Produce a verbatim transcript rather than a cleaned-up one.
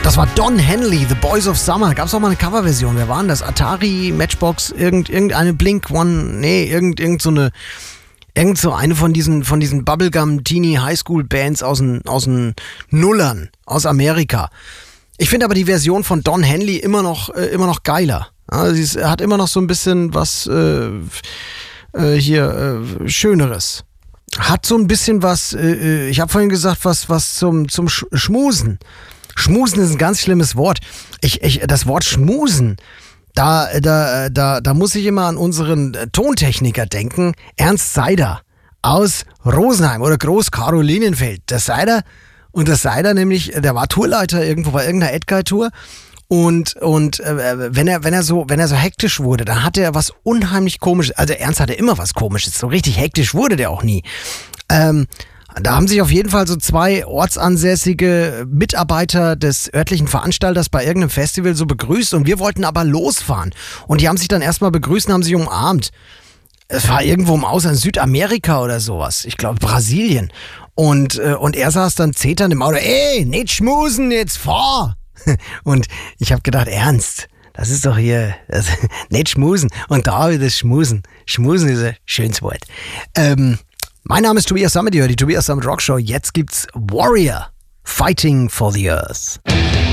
Das war Don Henley, The Boys of Summer. Gab es auch mal eine Coverversion. Wer war denn das? Atari, Matchbox, irgend, irgendeine Blink One, nee, irgend, irgend so eine, irgend so eine von diesen, von diesen Bubblegum Teenie Highschool Bands aus den, aus den Nullern, aus Amerika. Ich finde aber die Version von Don Henley immer noch, äh, immer noch geiler. Also sie ist, hat immer noch so ein bisschen was, äh, äh, hier, äh, Schöneres. Hat so ein bisschen was, äh, ich habe vorhin gesagt, was, was zum, zum Sch- Schmusen. Schmusen ist ein ganz schlimmes Wort. Ich, ich, das Wort Schmusen, da, da, da, da muss ich immer an unseren Tontechniker denken. Ernst Seider aus Rosenheim oder Groß-Karolinenfeld. Der Seider, und der Seider nämlich, der war Tourleiter irgendwo bei irgendeiner Edguy-Tour. Und, und äh, wenn er, wenn er so, wenn er so hektisch wurde, dann hatte er was unheimlich Komisches. Also Ernst hatte immer was Komisches. So richtig hektisch wurde der auch nie. Ähm, Da haben sich auf jeden Fall so zwei ortsansässige Mitarbeiter des örtlichen Veranstalters bei irgendeinem Festival so begrüßt und wir wollten aber losfahren. Und die haben sich dann erstmal begrüßt und haben sich umarmt. Es war irgendwo im Ausland, Südamerika oder sowas. Ich glaube Brasilien. Und, äh, und er saß dann zeternd im Auto. Ey, nicht schmusen, jetzt fahr! Und ich habe gedacht, Ernst, das ist doch hier, das, nicht schmusen. Und da wieder Schmusen. Schmusen ist ein schönes Wort. Ähm, Mein Name ist Tobias Sammet, ihr hört die Tobias Sammet Rock Show. Jetzt gibt's Warrior, Fighting for the Earth.